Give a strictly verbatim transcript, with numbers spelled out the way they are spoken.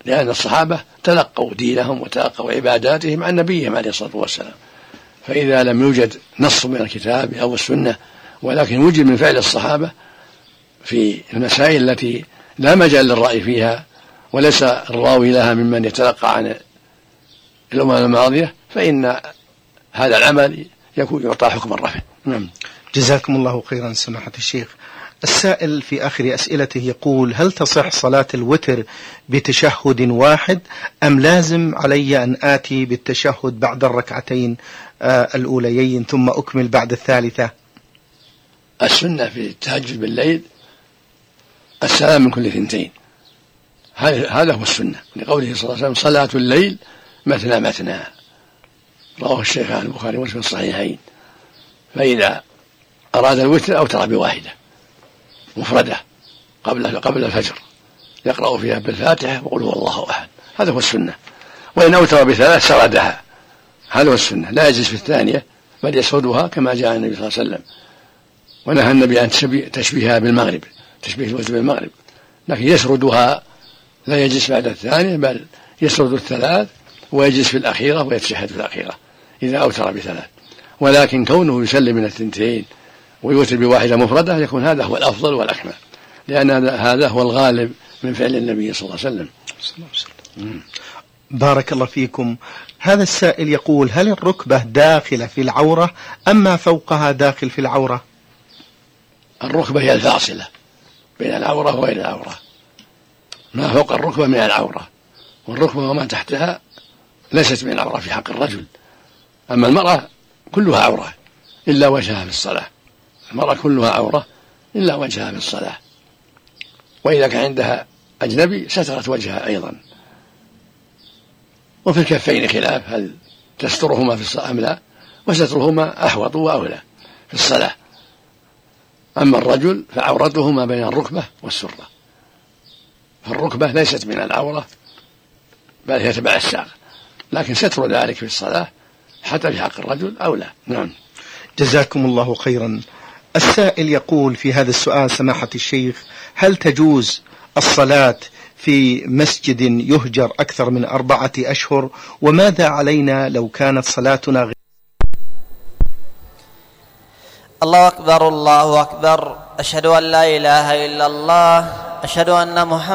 لأن الصحابة تلقوا دينهم وتلقوا عباداتهم عن نبيهم عليه الصلاة والسلام، فإذا لم يوجد نص من الكتاب أو السنة ولكن وجد من فعل الصحابة في المسائل التي لا مجال للرأي فيها وليس الراوي لها ممن يتلقى عن الأمم الماضية، فإن هذا العمل يكون يعطى حكم الرفع. نعم. جزاكم الله خيرا سماحة الشيخ. السائل في آخر أسئلته يقول: هل تصح صلاة الوتر بتشهد واحد أم لازم علي أن آتي بالتشهد بعد الركعتين آه الأوليين ثم أكمل بعد الثالثة؟ السنة في التهجد بالليل السلام من كل ثنتين، هذا هو السنة، لقوله صلى الله عليه وسلم: صلاة الليل مثنى مثنى، رواه الشيخان البخاري ومسلم في الصحيحين. فإذا أراد الوتر أوتر بواحدة مفردة قبل قبل الفجر يقرأ فيها بالفاتحة وقل هو الله أحد، هذا هو السنة. وإن أوتر بثلاث سردها، هذا هو السنة، لا يجلس في الثانية بل يسردها كما جاء النبي صلى الله عليه وسلم. ونهى النبي عن تشبيهها بالمغرب، تشبيه الوتر بالمغرب، لكن يسردها، لا يجلس بعد الثانية بل يسرد الثلاث ويجلس في الأخيرة ويتشهد في الأخيرة إذا أوتر بثلاث. ولكن كونه يسلم من الثنتين ويوتر بواحدة مفردة يكون هذا هو الأفضل والأكمل، لأن هذا هو الغالب من فعل النبي صلى الله عليه وسلم. بارك الله فيكم. هذا السائل يقول: هل الركبة داخلة في العورة أم ما فوقها داخل في العورة؟ الركبة هي الفاصلة بين العورة وغير العورة، ما فوق الركبة من العورة، والركبة وما تحتها ليست من العورة في حق الرجل. أما المرأة كلها عورة إلا وجهها في الصلاة، المرأة كلها عورة إلا وجهها في الصلاة، وإذا كان عندها أجنبي سترت وجهها أيضا. وفي الكفين خلاف، هل تسترهما في الصلاة أم لا، وسترهما أحوط وأولى في الصلاة. أما الرجل فعورته ما بين الركبة والسرة، فالركبة ليست من العورة بل هي تبع الساق، لكن ستر ذلك في الصلاة حتى في حق الرجل أولى. نعم. جزاكم الله خيرا. السائل يقول في هذا السؤال: سماحة الشيخ، هل تجوز الصلاة في مسجد يهجر أكثر من أربعة أشهر؟ وماذا علينا لو كانت صلاتنا غير؟ الله أكبر الله أكبر، أشهد أن لا إله إلا الله، أشهد أن محمد